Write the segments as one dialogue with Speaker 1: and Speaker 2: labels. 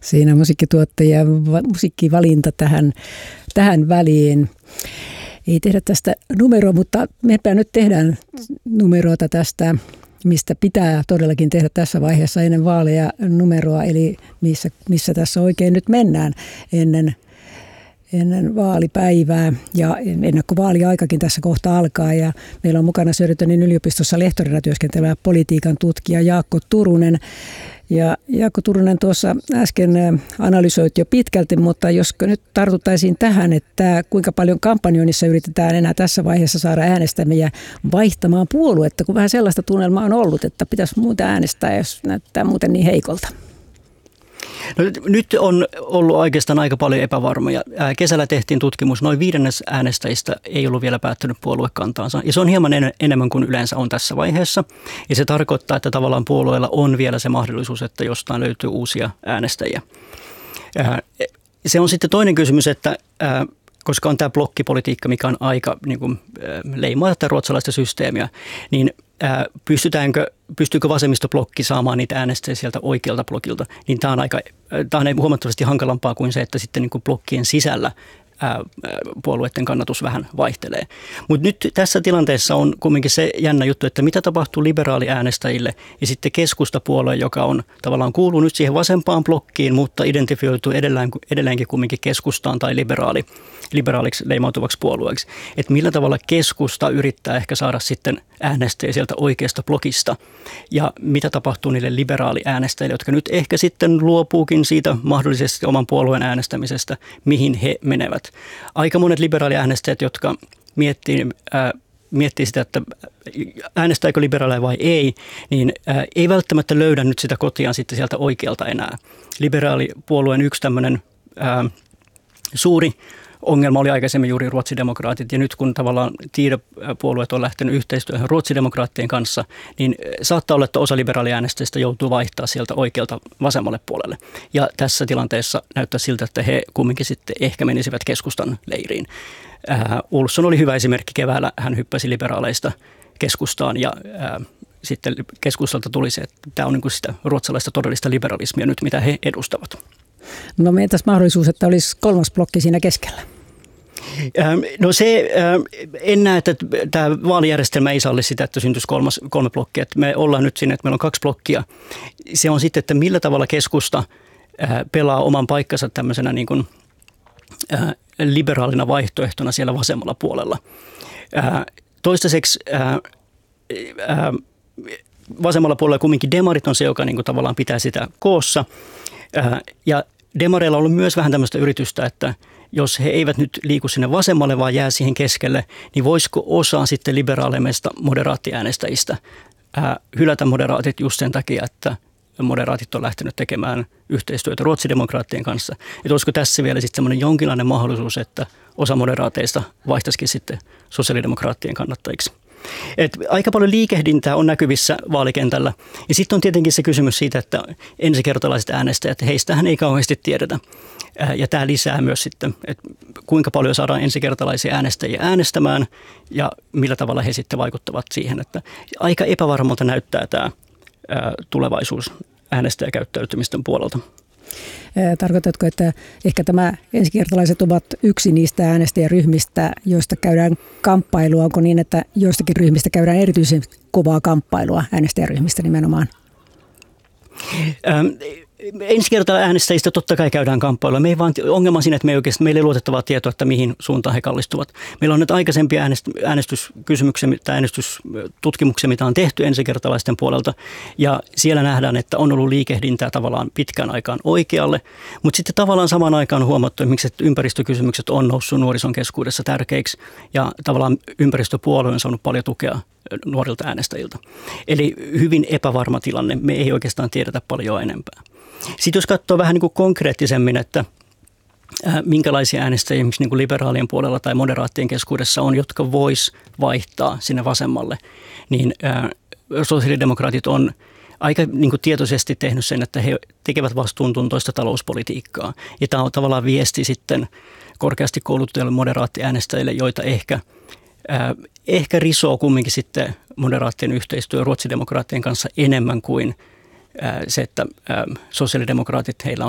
Speaker 1: Siinä musiikkituottaja, musiikkivalinta tähän väliin. Ei tehdä tästä numeroa, mutta mepä nyt tehdään numeroita tästä, mistä pitää todellakin tehdä tässä vaiheessa ennen vaaleja numeroa, eli missä tässä oikein nyt mennään ennen vaalipäivää, ja ennakkovaaliaikakin tässä kohta alkaa, ja meillä on mukana Södertörnin yliopistossa lehtorina työskentelevä politiikan tutkija Jaakko Turunen. Ja Jaakko Turunen tuossa äsken analysoit jo pitkälti, mutta josko nyt tartuttaisiin tähän, että kuinka paljon kampanjoinnissa yritetään enää tässä vaiheessa saada äänestäjiä vaihtamaan puoluetta, kun vähän sellaista tunnelmaa on ollut, että pitäisi muuta äänestää, jos näyttää muuten niin heikolta.
Speaker 2: No, nyt on ollut oikeastaan aika paljon epävarmoja. Kesällä tehtiin tutkimus, noin 1/5 äänestäjistä ei ollut vielä päättänyt puoluekantaansa. Ja se on hieman enemmän kuin yleensä on tässä vaiheessa. Ja se tarkoittaa, että tavallaan puolueella on vielä se mahdollisuus, että jostain löytyy uusia äänestäjiä. Se on sitten toinen kysymys, että koska on tämä blokkipolitiikka, mikä on aika niin kuin, leimaa tätä ruotsalaista systeemiä, niin pystyykö vasemmistoblokki saamaan niitä äänestäjiä sieltä oikealta blokilta, niin tämä on huomattavasti hankalampaa kuin se, että sitten niin kuin blokkien sisällä puolueiden kannatus vähän vaihtelee. Mutta nyt tässä tilanteessa on kuitenkin se jännä juttu, että mitä tapahtuu liberaaliäänestäjille ja sitten keskustapuolue, joka on tavallaan kuuluu nyt siihen vasempaan blokkiin, mutta identifioituu edelleenkin kuitenkin keskustaan tai liberaaliksi leimautuvaksi puolueeksi. Että millä tavalla keskusta yrittää ehkä saada sitten äänestäjiä sieltä oikeasta blokista ja mitä tapahtuu niille liberaaliäänestäjille, jotka nyt ehkä sitten luopuukin siitä mahdollisesti oman puolueen äänestämisestä, mihin he menevät. Aika monet liberaaliäänestäjät, jotka miettii sitä, että äänestääkö liberaaleja vai ei, niin ei välttämättä löydä nyt sitä kotiaan sitten sieltä oikealta enää. Liberaalipuolueen yksi tämmöinen suuri ongelma oli aikaisemmin juuri ruotsidemokraatit, ja nyt kun tavallaan Tiede-puolueet on lähtenyt yhteistyöhön ruotsidemokraattien kanssa, niin saattaa olla, että osa liberaaliäänestäjistä joutuu vaihtaa sieltä oikealta vasemmalle puolelle. Ja tässä tilanteessa näyttää siltä, että he kumminkin sitten ehkä menisivät keskustan leiriin. Olsson oli hyvä esimerkki keväällä, hän hyppäsi liberaaleista keskustaan ja sitten keskustalta tuli se, että tämä on niin kuin sitä ruotsalaista todellista liberalismia nyt, mitä he edustavat.
Speaker 1: No entäs mahdollisuus, että olisi kolmas blokki siinä keskellä?
Speaker 2: No en näe, että tämä vaalijärjestelmä ei salli sitä, että syntyisi kolme blokkia. Että me ollaan nyt siinä, että meillä on 2 blokkia. Se on sitten, että millä tavalla keskusta pelaa oman paikkansa tämmöisenä niin kuin liberaalina vaihtoehtona siellä vasemmalla puolella. Toistaiseksi vasemmalla puolella kumminkin demarit on se, joka niin kuin tavallaan pitää sitä koossa. Ja demareilla on ollut myös vähän tämmöistä yritystä, että jos he eivät nyt liiku sinne vasemmalle, vaan jää siihen keskelle, niin voisiko osa sitten liberaaleimmista moderaattiäänestäjistä hylätä moderaatit just sen takia, että moderaatit on lähtenyt tekemään yhteistyötä ruotsidemokraattien kanssa. Että olisiko tässä vielä sitten semmoinen jonkinlainen mahdollisuus, että osa moderaateista vaihtaisikin sitten sosiaalidemokraattien kannattajiksi. Aika paljon liikehdintää on näkyvissä vaalikentällä. Ja sitten on tietenkin se kysymys siitä, että ensikertalaiset äänestäjät, heistähän ei kauheasti tiedetä. Ja tämä lisää myös sitten, että kuinka paljon saadaan ensikertalaisia äänestäjiä äänestämään ja millä tavalla he sitten vaikuttavat siihen. Että aika epävarmalta näyttää tämä tulevaisuus äänestäjäkäyttäytymisten puolelta.
Speaker 1: Tarkoitatko, että ehkä tämä ensikertalaiset ovat yksi niistä äänestäjäryhmistä, joista käydään kamppailua? Onko niin, että joistakin ryhmistä käydään erityisen kovaa kamppailua äänestäjäryhmistä nimenomaan?
Speaker 2: Ensikertalaisista äänestäjistä totta kai käydään kamppailua. Ongelma on siinä, että meillä ei luotettavaa tietoa, että mihin suuntaan he kallistuvat. Meillä on nyt aikaisempia äänestyskysymyksiä tai äänestystutkimuksia, mitä on tehty ensikertalaisten puolelta. Ja siellä nähdään, että on ollut liikehdintää tavallaan pitkään aikaan oikealle. Mutta sitten tavallaan samaan aikaan on huomattu, että miksi ympäristökysymykset on noussut nuorison keskuudessa tärkeiksi. Ja tavallaan ympäristöpuolue on saanut paljon tukea nuorilta äänestäjiltä. Eli hyvin epävarma tilanne. Me ei oikeastaan tiedetä paljon enempää. Sitten jos katsoo vähän niin kuin konkreettisemmin, että minkälaisia äänestäjiä esimerkiksi niin kuin liberaalien puolella tai moderaattien keskuudessa on, jotka vois vaihtaa sinne vasemmalle, niin sosiaalidemokraatit on aika niin kuin tietoisesti tehnyt sen, että he tekevät vastuuntuntoista talouspolitiikkaa. Ja tämä on tavallaan viesti sitten korkeasti koulutetuille moderaattiäänestäjille, joita ehkä risoo kumminkin sitten moderaattien yhteistyö ruotsidemokraattien kanssa enemmän kuin se, että sosiaalidemokraatit, heillä on se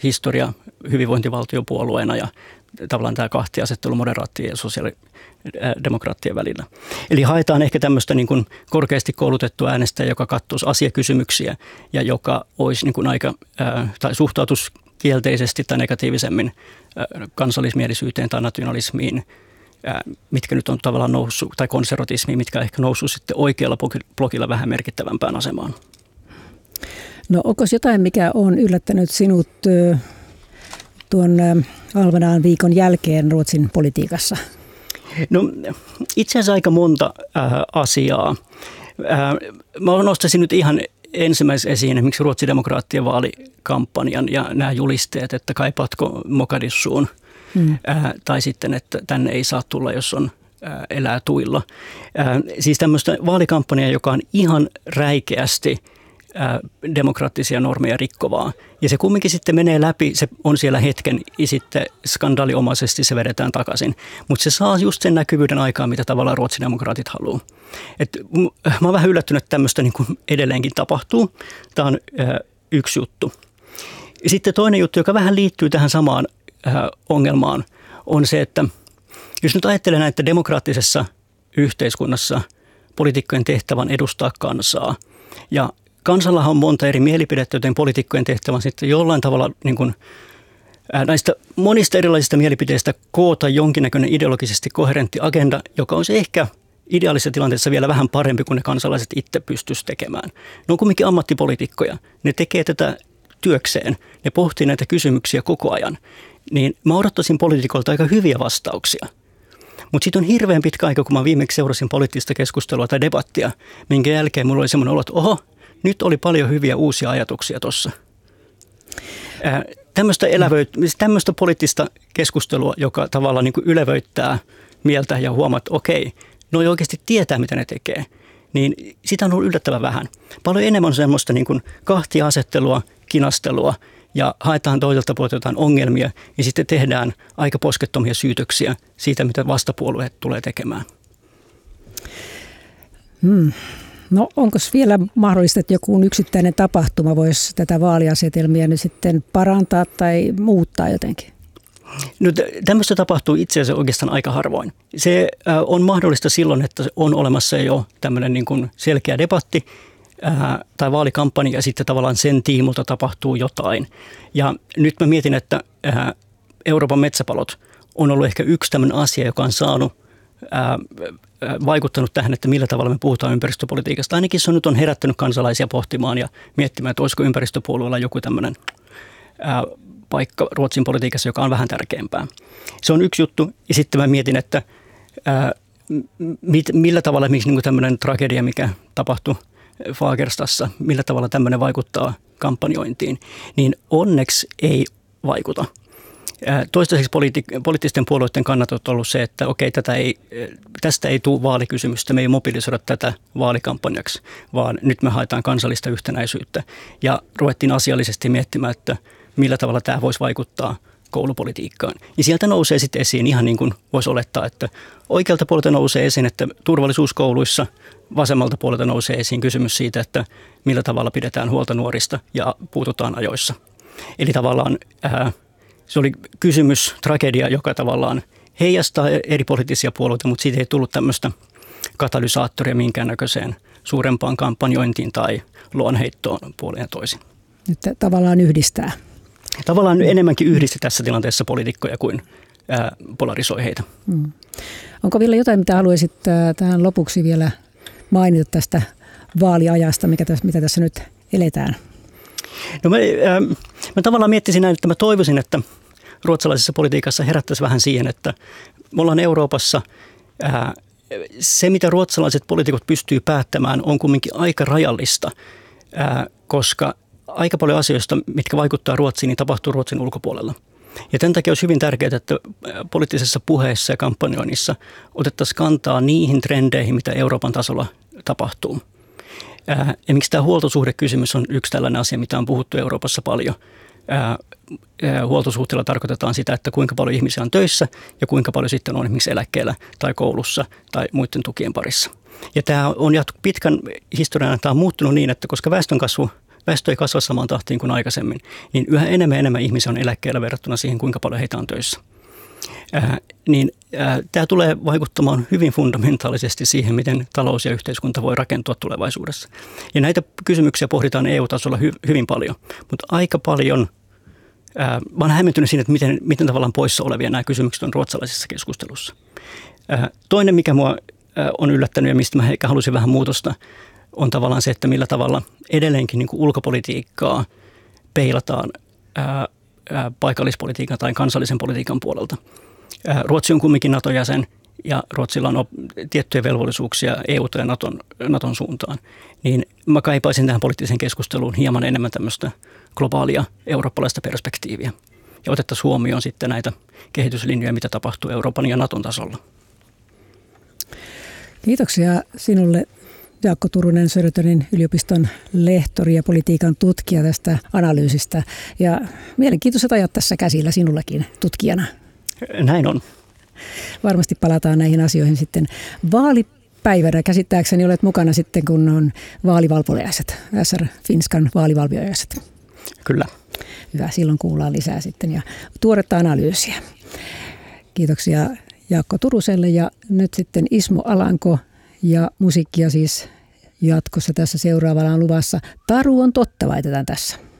Speaker 2: historia hyvinvointivaltiopuolueena ja tavallaan tämä kahtiasettelu moderaattien ja sosiaalidemokraattien välillä. Eli haetaan ehkä tämmöistä niin kuin korkeasti koulutettua äänestäjää, joka katsoisi asiakysymyksiä ja joka olisi niin kuin tai suhtautuisi kielteisesti tai negatiivisemmin kansallismielisyyteen tai nationalismiin, mitkä nyt on tavallaan noussut, tai konservatismiin, mitkä on ehkä noussut sitten oikealla blogilla vähän merkittävämpään asemaan.
Speaker 1: No onko jotain, mikä on yllättänyt sinut tuon Almenaan viikon jälkeen Ruotsin politiikassa?
Speaker 2: No itse asiassa aika monta asiaa. Mä nostaisin nyt ihan ensimmäisen esiin esimerkiksi ruotsidemokraattien vaalikampanjan ja nämä julisteet, että kaipaatko Mogadishuun tai sitten, että tänne ei saa tulla, jos on elää tuilla. Siis tämmöistä vaalikampanjaa, joka on ihan räikeästi demokraattisia normeja rikkovaa. Ja se kumminkin sitten menee läpi, se on siellä hetken ja sitten skandaaliomaisesti se vedetään takaisin. Mutta se saa just sen näkyvyyden aikaa, mitä tavallaan ruotsidemokraatit haluaa. Mä oon vähän yllättynyt, että tämmöistä niin kuin edelleenkin tapahtuu. Tämä on yksi juttu. Ja sitten toinen juttu, joka vähän liittyy tähän samaan ongelmaan, on se, että jos nyt ajattelee näin, että demokraattisessa yhteiskunnassa poliitikkojen tehtävän edustaa kansaa ja kansallahan on monta eri mielipidettä, joten poliitikkojen tehtävä on sitten jollain tavalla niin kuin, näistä monista erilaisista mielipiteistä koota jonkinnäköinen ideologisesti koherentti agenda, joka olisi ehkä ideaalisessa tilanteessa vielä vähän parempi kuin ne kansalaiset itse pystyisivät tekemään. Ne on kuitenkin ammattipoliitikkoja. Ne tekee tätä työkseen. Ne pohtii näitä kysymyksiä koko ajan. Niin mä odottaisin poliitikolta aika hyviä vastauksia. Mutta sitten on hirveän pitkä aika, kun mä viimeksi seurasin poliittista keskustelua tai debattia, minkä jälkeen mulla oli semmoinen olo, että nyt oli paljon hyviä uusia ajatuksia tuossa. Tämmöistä poliittista keskustelua, joka tavallaan niin kuin ylevöittää mieltä ja huomaa, että okei, noi oikeasti tietää, mitä ne tekee, niin sitä on ollut yllättävän vähän. Paljon enemmän on semmoista niin kuin kahtiasettelua, kinastelua ja haetaan toiselta puolelta jotain ongelmia ja sitten tehdään aika poskettomia syytöksiä siitä, mitä vastapuolueet tulee tekemään.
Speaker 1: No onko vielä mahdollista, että joku yksittäinen tapahtuma voisi tätä vaaliasetelmia nyt sitten parantaa tai muuttaa jotenkin?
Speaker 2: No, tämmöistä tapahtuu itse asiassa oikeastaan aika harvoin. Se on mahdollista silloin, että on olemassa jo tämmöinen niin kuin selkeä debatti tai vaalikampanja ja sitten tavallaan sen tiimulta tapahtuu jotain. Ja nyt mä mietin, että Euroopan metsäpalot on ollut ehkä yksi tämmöinen asia, joka on saanut vaikuttanut tähän, että millä tavalla me puhutaan ympäristöpolitiikasta. Ainakin se nyt on herättänyt kansalaisia pohtimaan ja miettimään, että olisiko ympäristöpuolueella joku tämmöinen paikka Ruotsin politiikassa, joka on vähän tärkeämpää. Se on yksi juttu. Ja sitten mä mietin, että millä tavalla niin tämmöinen tragedia, mikä tapahtui Fagerstassa, millä tavalla tämmöinen vaikuttaa kampanjointiin, niin onneksi ei vaikuta. Toistaiseksi poliittisten puolueiden kannat on ollut se, että okei, tästä ei tule vaalikysymystä, me ei mobilisoida tätä vaalikampanjaksi, vaan nyt me haetaan kansallista yhtenäisyyttä. Ja ruvettiin asiallisesti miettimään, että millä tavalla tämä voisi vaikuttaa koulupolitiikkaan. Ja sieltä nousee sitten esiin ihan niin kuin voisi olettaa, että oikealta puolelta nousee esiin, että turvallisuuskouluissa, vasemmalta puolelta nousee esiin kysymys siitä, että millä tavalla pidetään huolta nuorista ja puututaan ajoissa. Eli tavallaan se oli kysymys, tragedia, joka tavallaan heijastaa eri poliittisia puolueita, mutta siitä ei tullut tämmöistä katalysaattoria minkäännäköiseen suurempaan kampanjointiin tai luonheittoon puolin ja toisin.
Speaker 1: Nyt tavallaan yhdistää.
Speaker 2: Tavallaan enemmänkin yhdisti tässä tilanteessa poliitikkoja kuin polarisoi heitä.
Speaker 1: Onko vielä jotain, mitä haluaisit tähän lopuksi vielä mainita tästä vaaliajasta, mitä tässä nyt eletään?
Speaker 2: No mä tavallaan miettisin näin, että mä toivoisin, että ruotsalaisessa politiikassa herättäisiin vähän siihen, että me ollaan Euroopassa, se mitä ruotsalaiset poliitikot pystyy päättämään on kumminkin aika rajallista, koska aika paljon asioista, mitkä vaikuttaa Ruotsiin, niin tapahtuu Ruotsin ulkopuolella. Ja tämän takia olisi hyvin tärkeää, että poliittisessa puheessa ja kampanjoinnissa otettaisiin kantaa niihin trendeihin, mitä Euroopan tasolla tapahtuu. Ja miksi tämä huoltosuhdekysymys on yksi tällainen asia, mitä on puhuttu Euroopassa paljon. Huoltosuhteella tarkoitetaan sitä, että kuinka paljon ihmisiä on töissä ja kuinka paljon sitten on esimerkiksi eläkkeellä tai koulussa tai muiden tukien parissa. Ja tämä on pitkän historian tämä on muuttunut niin, että koska väestönkasvu väestö ei kasva samaan tahtiin kuin aikaisemmin, niin yhä enemmän ihmisiä on eläkkeellä verrattuna siihen, kuinka paljon heitä on töissä. Tämä tulee vaikuttamaan hyvin fundamentaalisesti siihen, miten talous ja yhteiskunta voi rakentua tulevaisuudessa. Ja näitä kysymyksiä pohditaan EU-tasolla hyvin paljon, mutta aika paljon mä olen hämmentynyt siinä, että miten tavallaan poissa olevia nämä kysymykset on ruotsalaisessa keskustelussa. Toinen, mikä mua on yllättänyt ja mistä mä ehkä halusin vähän muutosta, on tavallaan se, että millä tavalla edelleenkin niin kuin ulkopolitiikkaa peilataan paikallispolitiikan tai kansallisen politiikan puolelta. Ruotsi on kumminkin NATO-jäsen ja Ruotsilla on tiettyjä velvollisuuksia EU- ja Naton suuntaan. Niin mä kaipaisin tähän poliittiseen keskusteluun hieman enemmän tämmöistä globaalia eurooppalaista perspektiiviä. Ja otettaisiin huomioon sitten näitä kehityslinjoja, mitä tapahtuu Euroopan ja Naton tasolla.
Speaker 1: Kiitoksia sinulle, Jaakko Turunen, Södertörnin yliopiston lehtori ja politiikan tutkija tästä analyysistä. Ja mielenkiintoiset ajat tässä käsillä sinullakin tutkijana.
Speaker 2: Näin on.
Speaker 1: Varmasti palataan näihin asioihin sitten vaalipäivänä. Käsittääkseni olet mukana sitten, kun on vaalivalvojaiset, SR Finskan vaalivalvojaiset.
Speaker 2: Kyllä.
Speaker 1: Hyvä, silloin kuullaan lisää sitten ja tuoretta analyysiä. Kiitoksia Jaakko Turuselle ja nyt sitten Ismo Alanko ja musiikkia siis jatkossa tässä seuraavalla on luvassa. Taru on totta, väitetään tässä.